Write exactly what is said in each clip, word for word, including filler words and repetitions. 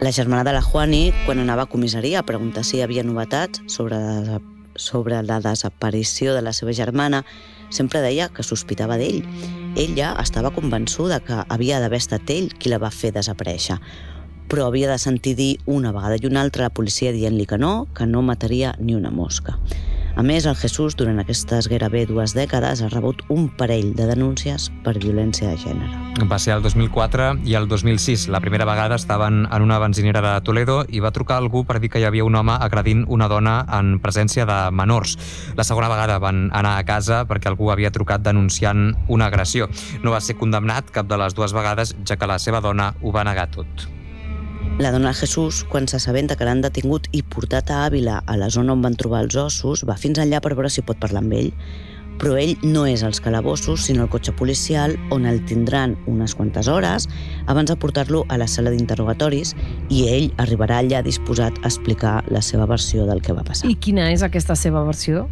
La germana de la Juani, quan anava a comissaria a preguntar si hi havia novetats sobre, sobre la desaparició de la seva germana, sempre deia que sospitava d'ell. Ella estava convençuda que havia d'haver estat ell qui la va fer desaparèixer, però havia de sentir dir una vegada i una altra a la policia dient-li que no, que no mataria ni una mosca. A més, el Jesús, durant aquestes gairebé dues dècades, ha rebut un parell de denúncies per violència de gènere. Va ser el dos mil quatre i el dos mil sis. La primera vegada estaven en una benzinera de Toledo i va trucar algú per dir que hi havia un home agredint una dona en presència de menors. La segona vegada van anar a casa perquè algú havia trucat denunciant una agressió. No va ser condemnat cap de les dues vegades, ja que la seva dona ho va negar tot. La dona del Jesús, quan s'assabenta que l'han detingut i portat a Àvila, a la zona on van trobar els ossos, va fins allà per veure si pot parlar amb ell. Però ell no és als calabossos, sinó al cotxe policial, on el tindran unes quantes hores abans de portar-lo a la sala d'interrogatoris, i ell arribarà allà disposat a explicar la seva versió del que va passar. I quina és aquesta seva versió?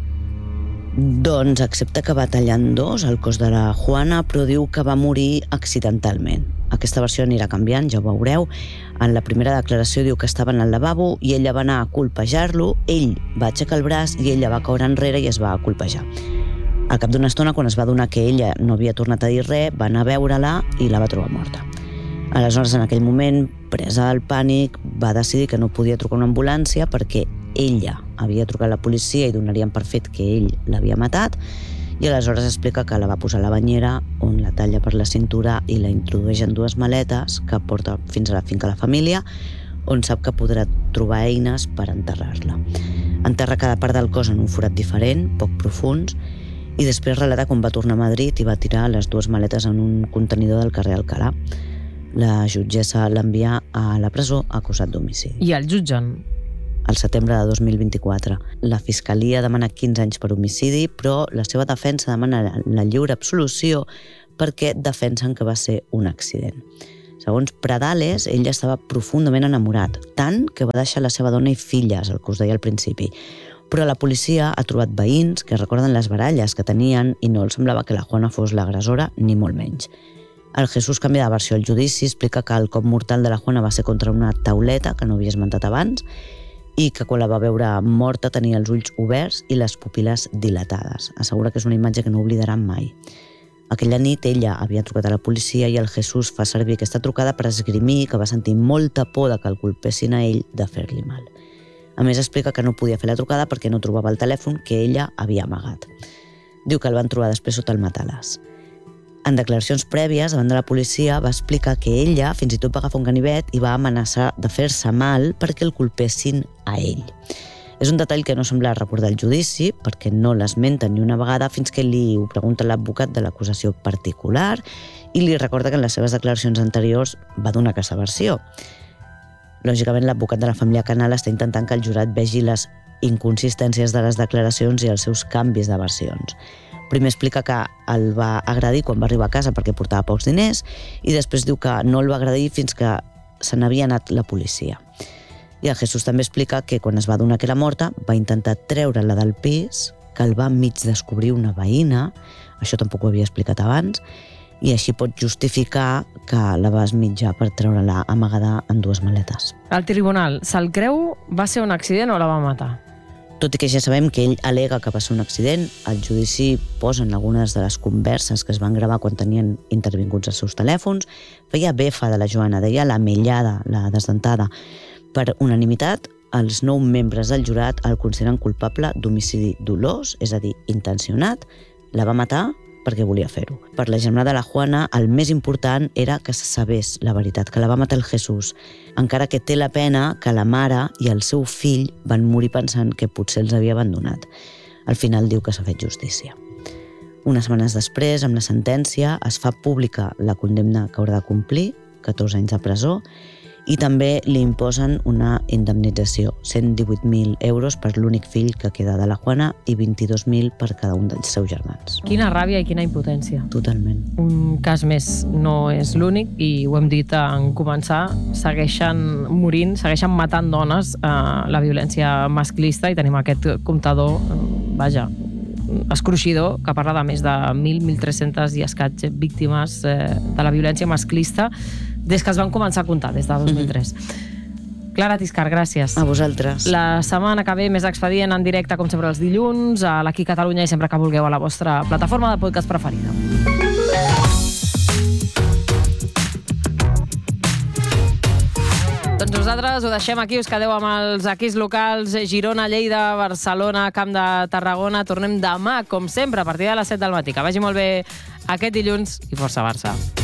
Doncs accepta que va tallar en dos el cos de la Juana, però diu que va morir accidentalment. Aquesta versió anirà canviant, ja ho veureu. En la primera declaració diu que estava en el lavabo i ella va anar a colpejar-lo, ell va aixecar el braç i ella va caure enrere i es va colpejar. Al cap d'una estona, quan es va adonar que ella no havia tornat a dir res, va anar a veure-la i la va trobar morta. Aleshores, en aquell moment, presa del pànic, va decidir que no podia trucar una ambulància perquè ella havia trucat a la policia i donarien per fet que ell l'havia matat, i aleshores explica que la va posar a la banyera, on la talla per la cintura i la introdueix en dues maletes que porta fins a la finca de la família, on sap que podrà trobar eines per enterrar-la. Enterra cada part del cos en un forat diferent, poc profuns, i després relata com va tornar a Madrid i va tirar les dues maletes en un contenidor del carrer Alcalà. La jutgessa l'envia a la presó acusat d'homicidi. I el jutgen? Al setembre de dos mil vint-i-quatre. La Fiscalia demana quinze anys per homicidi, però la seva defensa demana la lliure absolució perquè defensen que va ser un accident. Segons Pradales, ell estava profundament enamorat, tant que va deixar la seva dona i filles, el que us deia al principi. Però la policia ha trobat veïns que recorden les baralles que tenien i no els semblava que la Juana fos l'agressora, ni molt menys. El Jesús canvia de versió al judici, explica que el cop mortal de la Juana va ser contra una tauleta, que no havia esmentat abans, i que quan la va veure morta tenia els ulls oberts i les pupil·les dilatades. Assegura que és una imatge que no oblidaran mai. Aquella nit ella havia trucat a la policia i el Jesús fa servir aquesta trucada per esgrimir que va sentir molta por de que el culpessin a ell de fer-li mal. A més, explica que no podia fer la trucada perquè no trobava el telèfon que ella havia amagat. Diu que el van trobar després sota el matalàs. En declaracions prèvies, davant de la policia, va explicar que ella fins i tot va agafar un ganivet i va amenaçar de fer-se mal perquè el culpessin a ell. És un detall que no sembla recordar el judici, perquè no l'esmenta ni una vegada fins que li ho pregunta l'advocat de l'acusació particular i li recorda que en les seves declaracions anteriors va donar aquesta versió. Lògicament, l'advocat de la família Canal està intentant que el jurat vegi les inconsistències de les declaracions i els seus canvis de versions. Primer explica que el va agredir quan va arribar a casa perquè portava pocs diners i després diu que no el va agredir fins que se n'havia anat la policia. I el Jesús també explica que quan es va adonar que era morta va intentar treure-la del pis, que el va mig descobrir una veïna, això tampoc ho havia explicat abans, i així pot justificar que la va esmitjar per treure-la amagada en dues maletes. El tribunal se'l creu? Va ser un accident o la va matar? Tot i que ja sabem que ell al·lega que va ser un accident, el judici posa en algunes de les converses que es van gravar quan tenien intervinguts els seus telèfons, feia befa de la Joana, deia la mellada, la desdentada. Per unanimitat, els nou membres del jurat el consideren culpable d'homicidi dolós, és a dir, intencionat, la va matar perquè volia fer-ho. Per la germana de la Juana, el més important era que se sabés la veritat, que la va matar el Jesús, encara que té la pena que la mare i el seu fill van morir pensant que potser els havia abandonat. Al final diu que s'ha fet justícia. Unes setmanes després, amb la sentència, es fa pública la condemna que haurà de complir, catorze anys de presó, i també li imposen una indemnització, cent divuit mil euros per l'únic fill que queda de la Juana i vint-i-dos mil per cada un dels seus germans. Quina ràbia i quina impotència. Totalment. Un cas més no és l'únic i ho hem dit en començar, segueixen morint, segueixen matant dones a la violència masclista i tenim aquest comptador, vaja, escruixidor, que parla de més de mil, mil tres-centes i escaig víctimes de la violència masclista des que es van començar a comptar, des de dos mil tres. Clara Tiscar, gràcies. A vosaltres. La setmana que ve més Expedient en directe, com sempre, els dilluns, a l'Aquí Catalunya i sempre que vulgueu a la vostra plataforma de podcast preferida. Doncs nosaltres ho deixem aquí, us quedeu amb els equips locals, Girona, Lleida, Barcelona, Camp de Tarragona. Tornem demà, com sempre, a partir de les set del matí. Que vagi molt bé aquest dilluns i força Barça.